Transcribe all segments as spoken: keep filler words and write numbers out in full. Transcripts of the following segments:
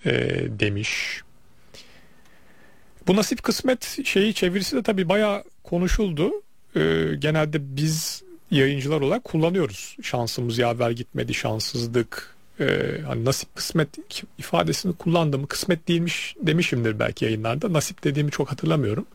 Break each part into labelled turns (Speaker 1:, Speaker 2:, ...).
Speaker 1: e, demiş. Bu nasip kısmet şeyi çevirisi de tabii bayağı konuşuldu. E, genelde biz yayıncılar olarak kullanıyoruz. Şansımız yaver gitmedi, şanssızlık. E, hani nasip kısmet ifadesini kullandım. Kısmet değilmiş demişimdir belki yayınlarda. Nasip dediğimi çok hatırlamıyorum.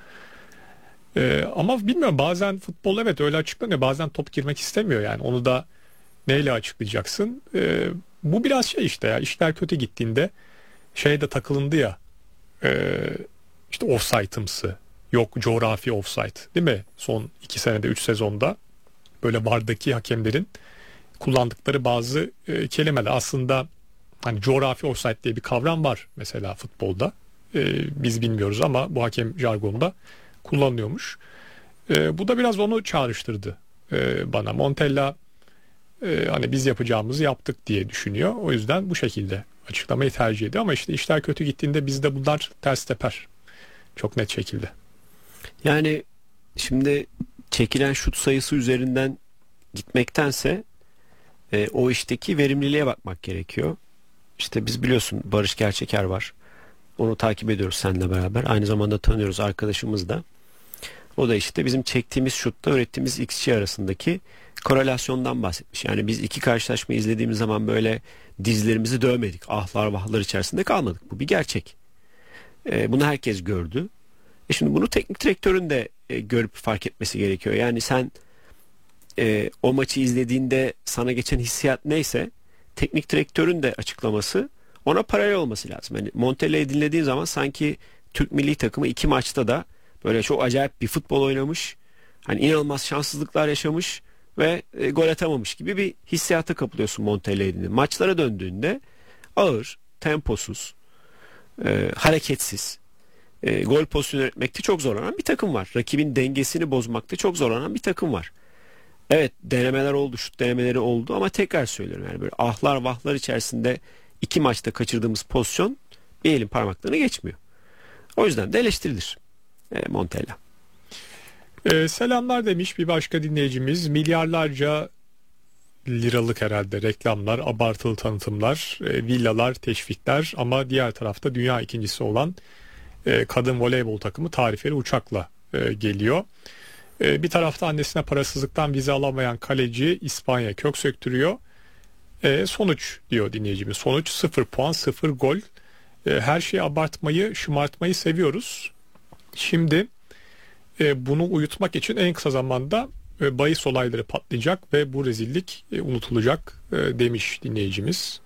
Speaker 1: E, ama bilmiyorum, bazen futbol evet öyle açıklanıyor. Bazen top girmek istemiyor yani. Onu da neyle açıklayacaksın? E, bu biraz şey işte ya, işler kötü gittiğinde şeyde takılındı ya, e, işte offside'ımsı, yok coğrafi offside değil mi? Son iki senede, üç sezonda böyle vardaki hakemlerin kullandıkları bazı e, kelimeler aslında, hani coğrafi offside diye bir kavram var mesela futbolda. E, biz bilmiyoruz ama bu hakem jargonunda kullanılıyormuş. E, bu da biraz onu çağrıştırdı e, bana. Montella e, hani biz yapacağımızı yaptık diye düşünüyor. O yüzden bu şekilde açıklamayı tercih ediyor. Ama işte işler kötü gittiğinde bizde bunlar ters teper. Çok net şekilde.
Speaker 2: Yani şimdi çekilen şut sayısı üzerinden gitmektense e, o işteki verimliliğe bakmak gerekiyor. İşte biz biliyorsun Barış Gerçeker var. Onu takip ediyoruz seninle beraber. Aynı zamanda tanıyoruz, arkadaşımız da. O da işte bizim çektiğimiz şutla ürettiğimiz X G arasındaki korelasyondan bahsetmiş. Yani biz iki karşılaşma izlediğimiz zaman böyle dizlerimizi dövmedik. Ahlar vahlar içerisinde kalmadık. Bu bir gerçek. E, bunu herkes gördü. E şimdi bunu teknik direktörün de e, görüp fark etmesi gerekiyor. Yani sen e, o maçı izlediğinde sana geçen hissiyat neyse, teknik direktörün de açıklaması ona paralel olması lazım. Yani Montella'yı dinlediğin zaman sanki Türk milli takımı iki maçta da böyle çok acayip bir futbol oynamış, hani inanılmaz şanssızlıklar yaşamış ve e, gol atamamış gibi bir hissiyata kapılıyorsun Montella'yı dinlediğinde. Maçlara döndüğünde ağır, temposuz, e, hareketsiz, e, gol pozisyonu üretmekte çok zorlanan bir takım var. Rakibin dengesini bozmakta çok zorlanan bir takım var. Evet, denemeler oldu, şut denemeleri oldu ama tekrar söylüyorum, yani böyle ahlar vahlar içerisinde iki maçta kaçırdığımız pozisyon bir elin parmaklarını geçmiyor. O yüzden de eleştirilir e, Montella.
Speaker 1: Ee, selamlar demiş bir başka dinleyicimiz. Milyarlarca liralık herhalde reklamlar, abartılı tanıtımlar, e, villalar, teşvikler ama diğer tarafta dünya ikincisi olan e, kadın voleybol takımı tarifeli uçakla e, geliyor. E, bir tarafta annesine parasızlıktan vize alamayan kaleci İspanya kök söktürüyor. E, sonuç diyor dinleyicimiz. Sonuç sıfır puan, sıfır gol. E, her şeyi abartmayı, şımartmayı seviyoruz. Şimdi e, bunu uyutmak için en kısa zamanda e, bahis olayları patlayacak ve bu rezillik e, unutulacak e, demiş dinleyicimiz.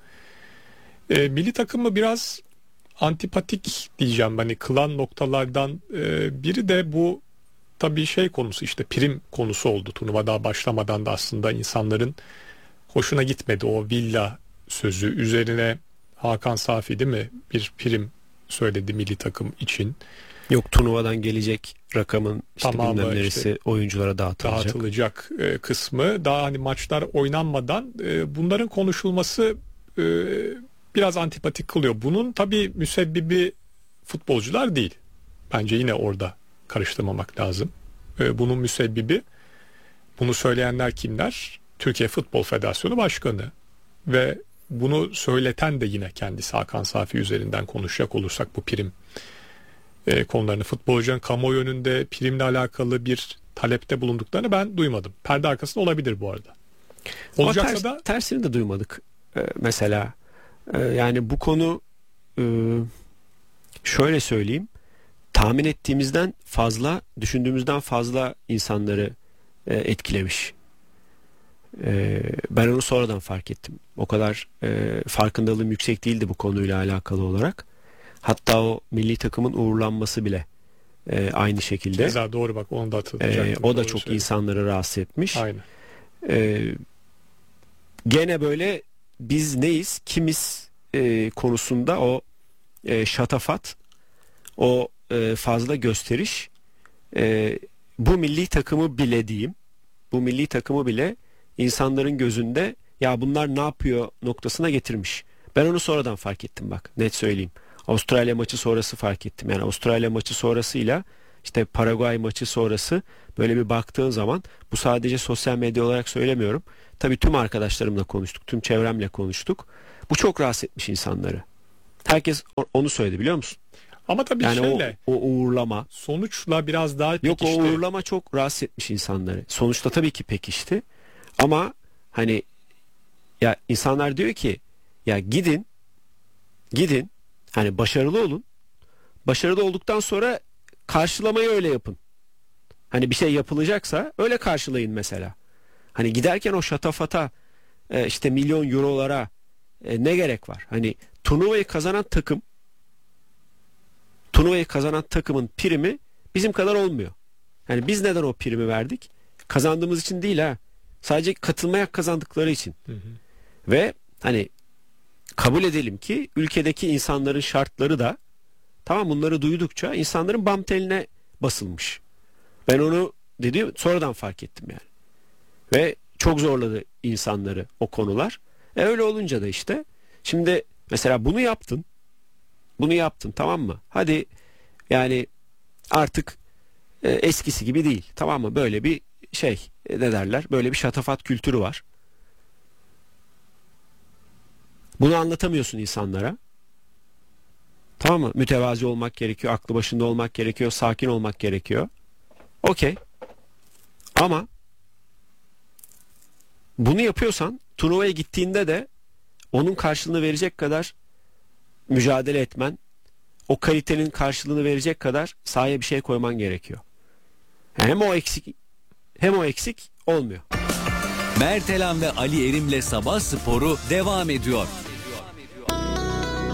Speaker 1: E, milli takımı biraz antipatik diyeceğim. Hani kılan noktalardan e, biri de bu tabii şey konusu, işte prim konusu oldu. Turnuva daha başlamadan da aslında insanların hoşuna gitmedi o villa sözü. Üzerine Hakan Safi değil mi bir prim söyledi milli takım için.
Speaker 2: Yok, turnuvadan gelecek rakamın işte
Speaker 1: Tamamı
Speaker 2: bilmem neresi
Speaker 1: işte
Speaker 2: oyunculara dağıtılacak.
Speaker 1: dağıtılacak e, kısmı, daha hani maçlar oynanmadan e, bunların konuşulması e, biraz antipatik kılıyor. Bunun tabii müsebbibi futbolcular değil. Bence yine orada karıştırmamak lazım. E, bunun müsebbibi, bunu söyleyenler kimler? Türkiye Futbol Federasyonu Başkanı ve bunu söyleten de yine kendisi Hakan Safi üzerinden konuşacak olursak bu prim e, konularını, futbolcuların kamuoyu önünde primle alakalı bir talepte bulunduklarını ben duymadım. Perde arkasında olabilir bu arada. Olacaksa
Speaker 2: ters,
Speaker 1: da
Speaker 2: tersini de duymadık. Ee, mesela e, yani bu konu e, şöyle söyleyeyim, tahmin ettiğimizden fazla, düşündüğümüzden fazla insanları e, etkilemiş. E, ben onu sonradan fark ettim. O kadar e, farkındalığım yüksek değildi bu konuyla alakalı olarak. Hatta o milli takımın uğurlanması bile e, aynı şekilde.
Speaker 1: Keza doğru, bak onu da hatırlayacaktım.
Speaker 2: E, o da
Speaker 1: Doğru
Speaker 2: çok
Speaker 1: söyledim.
Speaker 2: insanları rahatsız etmiş.
Speaker 1: Aynen.
Speaker 2: E, gene böyle biz neyiz, kimiz e, konusunda o e, şatafat, o e, fazla gösteriş e, bu milli takımı bile diyeyim, bu milli takımı bile insanların gözünde ya bunlar ne yapıyor noktasına getirmiş. Ben onu sonradan fark ettim, bak net söyleyeyim. Avustralya maçı sonrası fark ettim. Yani Avustralya maçı sonrasıyla işte Paraguay maçı sonrası böyle bir baktığın zaman, bu sadece sosyal medya olarak söylemiyorum. Tabii tüm arkadaşlarımla konuştuk, tüm çevremle konuştuk. Bu çok rahatsız etmiş insanları. Herkes onu söyledi, biliyor musun?
Speaker 1: Ama tabii
Speaker 2: Yani
Speaker 1: şöyle.
Speaker 2: O, o uğurlama.
Speaker 1: Sonuçla biraz daha
Speaker 2: Yok,
Speaker 1: pekişti.
Speaker 2: o uğurlama çok rahatsız etmiş insanları. Sonuçta tabii ki pekişti. Ama hani ya insanlar diyor ki ya gidin gidin hani başarılı olun. Başarılı olduktan sonra karşılamayı öyle yapın. Hani bir şey yapılacaksa öyle karşılayın mesela. Hani giderken o şatafata e, işte milyon eurolara e, ne gerek var? Hani turnuvayı kazanan takım turnuvayı kazanan takımın primi bizim kadar olmuyor. Yani biz neden o primi verdik? Kazandığımız için değil ha. Sadece katılmaya kazandıkları için. Hı hı. Ve hani kabul edelim ki ülkedeki insanların şartları da, tamam, bunları duydukça insanların bam teline basılmış. Ben onu dedi sonradan fark ettim yani. Ve çok zorladı insanları o konular. E öyle olunca da işte şimdi mesela bunu yaptın. Bunu yaptın, tamam mı? Hadi yani artık e, eskisi gibi değil, tamam mı? Böyle bir şey e, ne derler? Böyle bir şatafat kültürü var. Bunu anlatamıyorsun insanlara. Tamam mı? Mütevazi olmak gerekiyor, aklı başında olmak gerekiyor, sakin olmak gerekiyor. Okey. Ama bunu yapıyorsan turnuvaya gittiğinde de onun karşılığını verecek kadar mücadele etmen, o kalitenin karşılığını verecek kadar sahaya bir şey koyman gerekiyor. Yani hem o eksik hem o eksik olmuyor.
Speaker 3: Mert Elan ve Ali Erim'le Sabah Sporu devam ediyor.